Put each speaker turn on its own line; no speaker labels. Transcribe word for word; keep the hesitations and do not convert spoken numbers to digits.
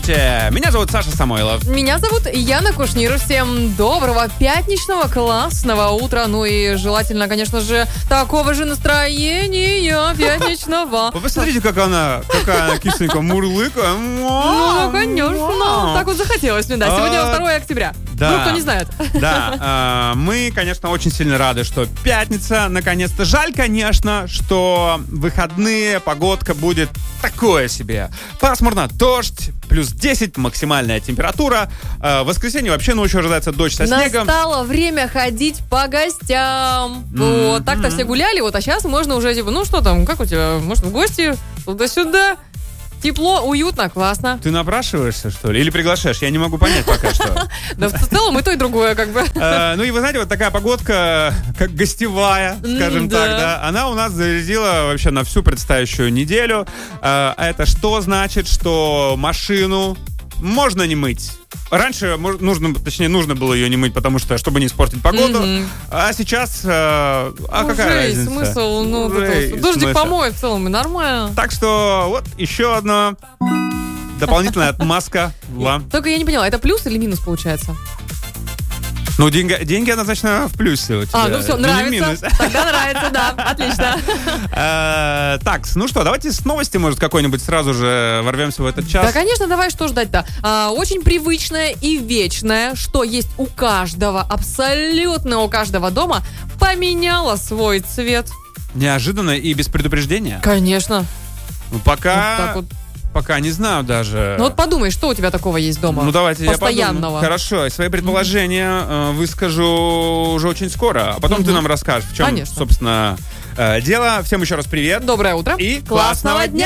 Здравствуйте, меня зовут Саша Самойлов.
Меня зовут Яна Кушнир. Всем доброго пятничного классного утра. Ну и желательно, конечно же, такого же настроения пятничного.
Вы посмотрите, как она, какая она кисленькая мурлыка.
Ну, конечно. Так вот захотелось мне, да. Сегодня второе октября.
Да.
Ну, кто не знает.
Да, э, мы, конечно, очень сильно рады, что пятница, наконец-то. Жаль, конечно, что выходные, погодка будет такое себе. Пасмурно, дождь, плюс десять, максимальная температура. Э, в воскресенье вообще ночью ожидается дождь со снегом.
Настало время ходить по гостям. Mm-hmm. Вот, так-то все гуляли, вот, а сейчас можно уже, типа, ну что там, как у тебя, может, в гости, туда-сюда. Тепло, уютно, классно.
Ты напрашиваешься, что ли? Или приглашаешь? Я не могу понять пока что.
Да в целом и то, и другое, как бы.
Ну и вы знаете, вот такая погодка, как гостевая, скажем так, да, она у нас зарядила вообще на всю предстоящую неделю. Это что значит, что машину можно не мыть? Раньше нужно, точнее, нужно было ее не мыть, потому что, чтобы не испортить погоду. Mm-hmm. А сейчас, э, а
ну,
какая
жесть,
разница?
Смысл, ну,
Жесть,
дождик
смысл.
помоет в целом, и нормально.
Так что вот еще одна дополнительная отмазка вам.
Только я не поняла, это плюс или минус получается?
Ну, деньги, деньги однозначно в плюсе у тебя.
А, ну все,
не
нравится.
минус.
Тогда нравится, да, отлично.
Э, Так, ну что, давайте с новости, может, какой-нибудь сразу же ворвемся в этот час.
Да, конечно, давай, что ждать-то? А, очень привычное и вечное, что есть у каждого, абсолютно у каждого дома, поменяло свой цвет.
Неожиданно и без предупреждения?
Конечно.
Ну, пока...
Вот так вот.
Пока не знаю даже.
Ну вот подумай, что у тебя такого есть дома?
Ну давайте
постоянного.
я подумаю. Хорошо, свои предположения mm-hmm. э, выскажу уже очень скоро, а потом mm-hmm. ты нам расскажешь, в чем, Конечно. собственно, э, дело. Всем еще раз привет.
Доброе утро.
И классного дня.